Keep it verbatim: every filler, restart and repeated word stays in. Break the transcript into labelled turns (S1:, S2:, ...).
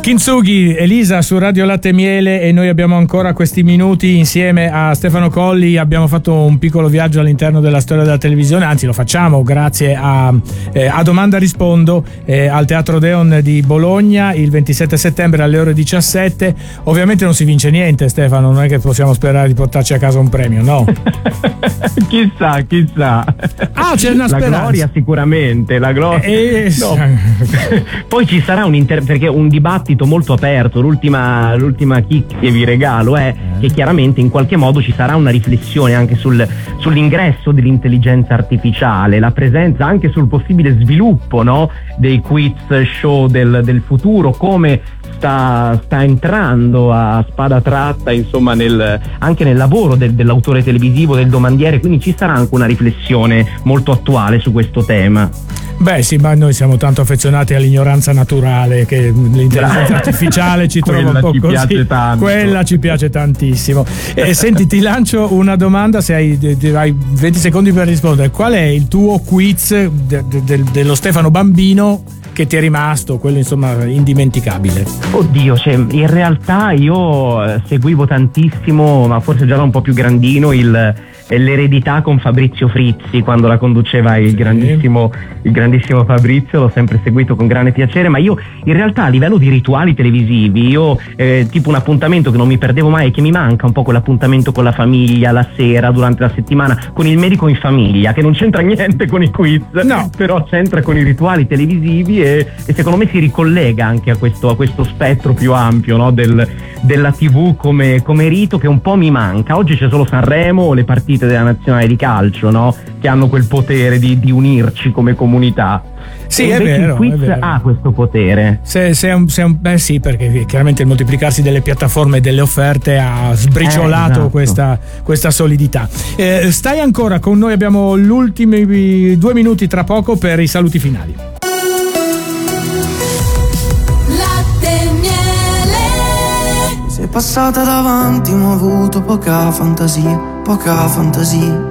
S1: Kintsugi, Elisa su Radio Latte e Miele, e noi abbiamo ancora questi minuti insieme a Stefano Colli. Abbiamo fatto un piccolo viaggio all'interno della storia della televisione, anzi lo facciamo grazie a, eh, a Domanda Rispondo eh, al Teatro Deon di Bologna il ventisette settembre alle ore diciassette. Ovviamente non si vince niente, Stefano, non è che possiamo sperare di portarci a casa un premio, no?
S2: chissà, chissà.
S1: Ah, c'è una speranza.
S2: La gloria sicuramente, la gloria.
S1: Eh,
S2: no. Poi ci sarà un inter... perché un dibattito molto aperto, l'ultima, l'ultima kick che vi regalo è che chiaramente in qualche modo ci sarà una riflessione anche sul, sull'ingresso dell'intelligenza artificiale, la presenza anche sul possibile sviluppo, no, dei quiz show del, del futuro, come sta, sta entrando a spada tratta insomma nel, anche nel lavoro del, dell'autore televisivo, del domandiere, quindi ci sarà anche una riflessione molto attuale su questo tema.
S1: Beh sì, ma noi siamo tanto affezionati all'ignoranza naturale che l'intelligenza artificiale ci trova un po'
S2: ci
S1: così.
S2: Piace tanto.
S1: Quella ci piace tantissimo. E senti, ti lancio una domanda, se hai, hai venti secondi per rispondere. Qual è il tuo quiz de, de, de, dello Stefano bambino che ti è rimasto, quello insomma indimenticabile?
S2: Oddio, cioè in realtà io seguivo tantissimo, ma forse già da un po' più grandino, il l'eredità con Fabrizio Frizzi, quando la conduceva il grandissimo il grandissimo Fabrizio, l'ho sempre seguito con grande piacere. Ma io in realtà a livello di rituali televisivi, io eh, tipo un appuntamento che non mi perdevo mai e che mi manca un po', quell'appuntamento con la famiglia la sera, durante la settimana, con il medico in famiglia, che non c'entra niente con i quiz,
S1: no,
S2: però c'entra con i rituali televisivi e, e secondo me si ricollega anche a questo, a questo spettro più ampio, no, del, della tivù come, come rito, che un po' mi manca. Oggi c'è solo Sanremo o le partite della nazionale di calcio, no, che hanno quel potere di, di unirci come comunità.
S1: Sì,
S2: e
S1: è vero,
S2: il quiz
S1: è vero.
S2: ha questo potere.
S1: Se, se un, se un, beh sì, perché chiaramente il moltiplicarsi delle piattaforme e delle offerte ha sbriciolato
S2: eh, esatto. questa,
S1: questa solidità. Eh, stai ancora con noi, abbiamo gli ultimi due minuti tra poco per i saluti finali.
S3: Sei passata davanti ma ho avuto poca fantasia, poca fantasia.